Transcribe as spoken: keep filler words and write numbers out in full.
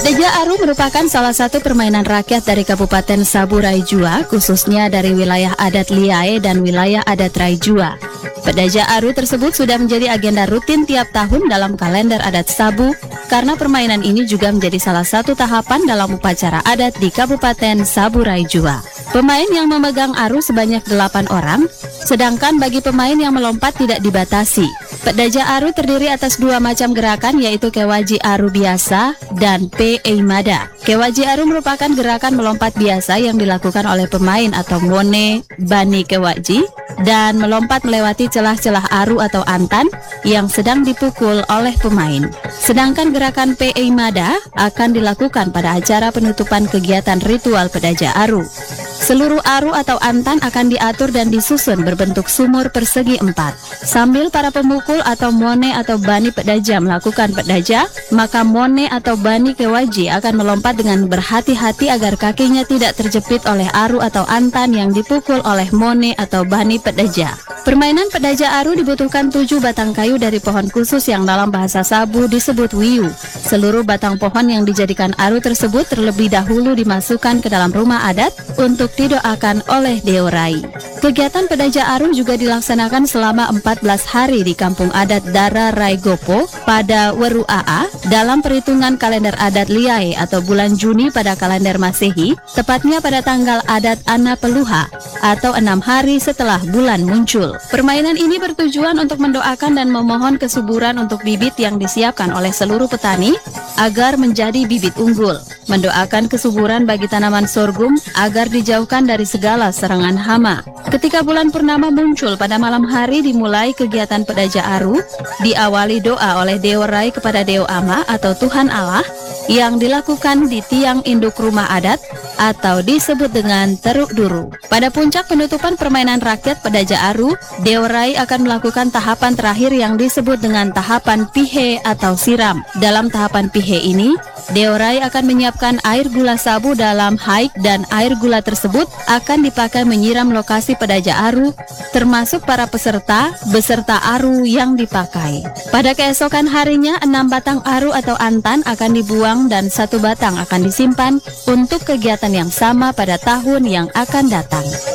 Pedaja Aru merupakan salah satu permainan rakyat dari Kabupaten Sabu Raijua, khususnya dari wilayah adat Liae dan wilayah adat Raijua. Pedaja Aru tersebut sudah menjadi agenda rutin tiap tahun dalam kalender adat Sabu, karena permainan ini juga menjadi salah satu tahapan dalam upacara adat di Kabupaten Sabu Raijua. Pemain yang memegang aru sebanyak delapan orang, sedangkan bagi pemain yang melompat tidak dibatasi. Pedaja Aru terdiri atas dua macam gerakan, yaitu Kewaji Aru biasa dan P Eimada. Kewaji Aru merupakan gerakan melompat biasa yang dilakukan oleh pemain atau Mone Bani Kewaji dan melompat melewati celah-celah aru atau antan yang sedang dipukul oleh pemain. Sedangkan gerakan P Eimada akan dilakukan pada acara penutupan kegiatan ritual Pedaja Aru. Seluruh aru atau antan akan diatur dan disusun berbentuk sumur persegi empat. Sambil para pemukul atau Mone atau Bani Pedaja melakukan pedaja, maka Mone atau Bani Kewaji akan melompat dengan berhati-hati agar kakinya tidak terjepit oleh aru atau antan yang dipukul oleh Mone atau Bani Pedaja. Permainan Pedaja Aru dibutuhkan tujuh batang kayu dari pohon khusus yang dalam bahasa Sabu disebut wiyu. Seluruh batang pohon yang dijadikan aru tersebut terlebih dahulu dimasukkan ke dalam rumah adat untuk didoakan oleh Deorai. Kegiatan Pedaja Aru juga dilaksanakan selama empat belas hari di kampung adat Dara Raigopo pada Weru Aa dalam perhitungan kalender adat Liae atau bulan Juni pada kalender Masehi, tepatnya pada tanggal adat Ana Peluha atau enam hari setelah bulan muncul. Permainan ini bertujuan untuk mendoakan dan memohon kesuburan untuk bibit yang disiapkan oleh seluruh petani agar menjadi bibit unggul, mendoakan kesuburan bagi tanaman sorghum agar dijauhkan dari segala serangan hama. Ketika bulan purnama muncul pada malam hari dimulai kegiatan Pedaja Aru, diawali doa oleh Deorai kepada Deo Ama atau Tuhan Allah yang dilakukan di tiang induk rumah adat atau disebut dengan Teruk Duru. Pada puncak penutupan permainan rakyat Pedaja Aru, Deorai akan melakukan tahapan terakhir yang disebut dengan tahapan pihe atau siram. Dalam tahapan pihe ini, Deorai akan menyiapkan air gula sabu dalam haik dan air gula tersebut akan dipakai menyiram lokasi Pedaja Aru, termasuk para peserta beserta aru yang dipakai. Pada keesokan harinya, enam batang aru atau antan akan dibuang dan satu batang akan disimpan untuk kegiatan yang sama pada tahun yang akan datang.